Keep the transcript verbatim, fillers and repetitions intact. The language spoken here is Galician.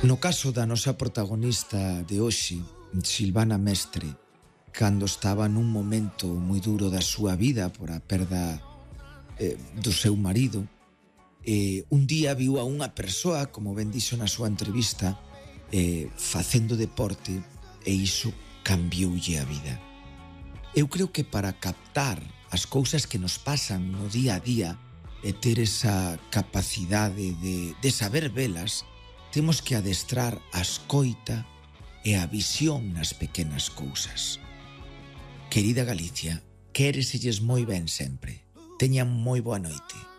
No caso da nosa protagonista de hoxe, Silvana Mestre, cando estaba nun momento moi duro da súa vida por a perda eh, do seu marido, eh, un día viu a unha persoa, como ben dixo na súa entrevista, eh, facendo deporte, e iso cambioulle a vida. Eu creo que para captar as cousas que nos pasan no día a día e ter esa capacidade de, de saber velas, temos que adestrar a escoita e a visión nas pequenas cousas. Querida Galicia, quéreselles moi ben sempre. Teñan moi boa noite.